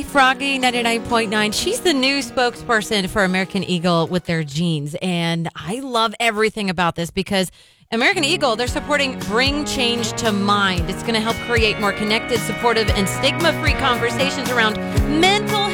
Froggy 99.9. She's the new spokesperson for American Eagle with their jeans. And I love everything about this because American Eagle, they're supporting Bring Change to Mind. It's going to help create more connected, supportive, and stigma-free conversations around mental